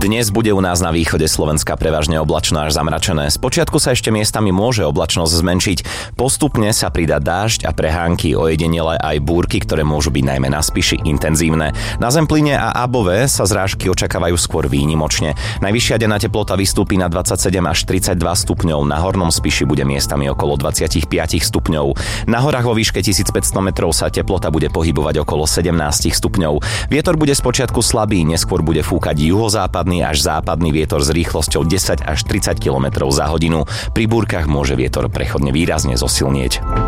Dnes bude u nás na východe Slovenska prevažne oblačno až zamračené. Spočiatku sa ešte miestami môže oblačnosť zmenšiť. Postupne sa pridá dážď a prehánky, ojedinele aj búrky, ktoré môžu byť najmä na Spiši intenzívne. Na Zempline a Above sa zrážky očakávajú skôr výnimočne. Najvyššia denná teplota vystúpi na 27 až 32 stupňov, na Hornom Spiši bude miestami okolo 25 stupňov. Na horách vo výške 1500 metrov sa teplota bude pohybovať okolo 17 stupňov. Vietor bude spočiatku slabý, neskôr bude fúkať juhozápadný až západný vietor s rýchlosťou 10 až 30 km za hodinu. Pri búrkach môže vietor prechodne výrazne zosilnieť.